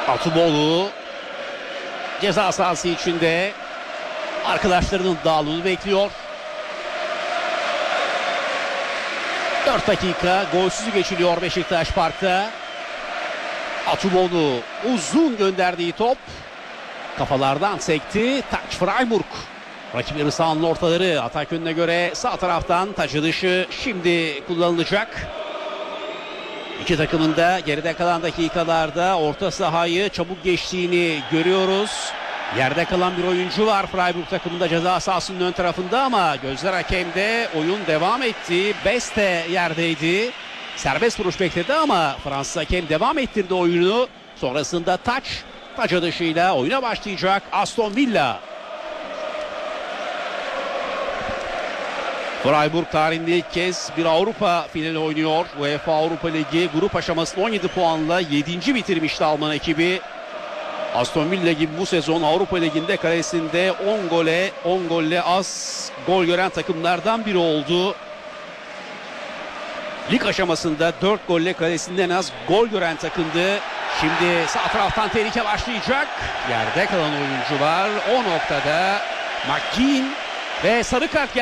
Atuboğlu ceza sahası içinde arkadaşlarının dağılımını bekliyor. 4 dakika golsüzü geçiliyor Beşiktaş Park'ta. Atuboğlu uzun gönderdiği top kafalardan sekti. Taç Freiburg. Rakip yarı sahanın ortaları atak yönüne göre sağ taraftan taç dışı şimdi kullanılacak. İki takımın da geride kalan dakikalarda orta sahayı çabuk geçtiğini görüyoruz. Yerde kalan bir oyuncu var Freiburg takımında ceza sahasının ön tarafında ama gözler hakemde, oyun devam etti. Beste yerdeydi. Serbest vuruş bekledi ama Fransız hakem devam ettirdi oyunu. Sonrasında taç dışıyla oyuna başlayacak Aston Villa. Freiburg tarihinde ilk kez bir Avrupa finali oynuyor. UEFA Avrupa Ligi grup aşamasını 17 puanla 7. bitirmişti Alman ekibi. Aston Villa gibi bu sezon Avrupa Ligi'nde kalesinde 10 golle az gol gören takımlardan biri oldu. Lig aşamasında 4 golle kalesinde en az gol gören takımdı. Şimdi sağ taraftan tehlike başlayacak. Yerde kalan oyuncu var. O noktada McGinn ve sarı kart geldi.